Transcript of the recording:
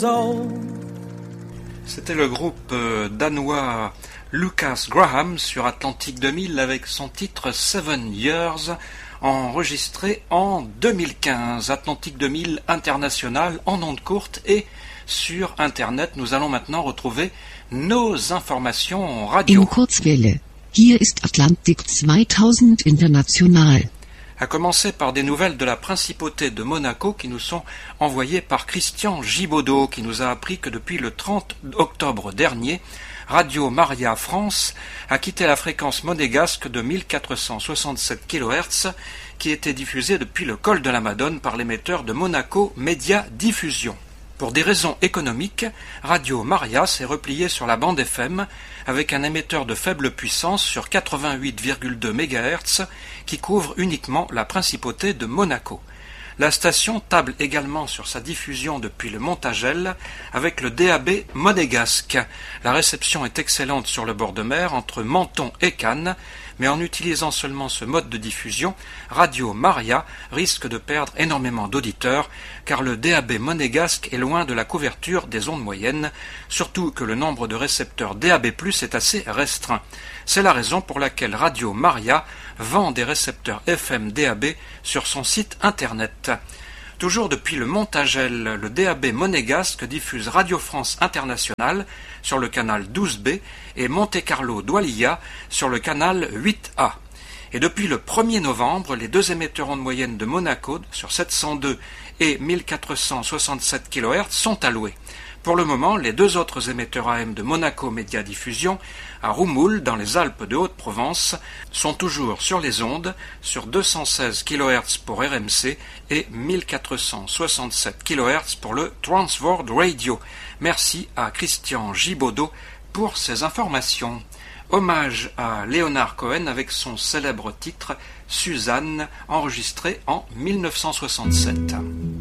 years old. C'était le groupe danois Lucas Graham sur Atlantique 2000 avec son titre 7 Years, enregistré en 2015. Atlantique 2000 international en ondes courtes et sur Internet. Nous allons maintenant retrouver nos informations radio. In Kurzwelle. Hier ist Atlantik 2000 international. À commencer par des nouvelles de la principauté de Monaco qui nous sont envoyées par Christian Gibaudot, qui nous a appris que depuis le 30 octobre dernier, Radio Maria France a quitté la fréquence monégasque de 1467 kHz qui était diffusée depuis le col de la Madone par l'émetteur de Monaco Média Diffusion. Pour des raisons économiques, Radio Maria s'est repliée sur la bande FM avec un émetteur de faible puissance sur 88,2 MHz qui couvre uniquement la principauté de Monaco. La station table également sur sa diffusion depuis le Montagel avec le DAB monégasque. La réception est excellente sur le bord de mer entre Menton et Cannes, mais en utilisant seulement ce mode de diffusion, Radio Maria risque de perdre énormément d'auditeurs car le DAB monégasque est loin de la couverture des ondes moyennes, surtout que le nombre de récepteurs DAB+ est assez restreint. C'est la raison pour laquelle Radio Maria vend des récepteurs FM DAB sur son site internet. Toujours depuis le Montagel, le DAB monégasque diffuse Radio France Internationale sur le canal 12B et Monte Carlo Doualiya sur le canal 8A. Et depuis le 1er novembre, les deux émetteurs ondes moyennes de Monaco sur 702 et 1467 kHz sont alloués. Pour le moment, les deux autres émetteurs AM de Monaco Média Diffusion, à Roumoul, dans les Alpes de Haute-Provence, sont toujours sur les ondes, sur 216 kHz pour RMC et 1467 kHz pour le Transworld Radio. Merci à Christian Gibaudot pour ces informations. Hommage à Leonard Cohen avec son célèbre titre Suzanne, enregistré en 1967.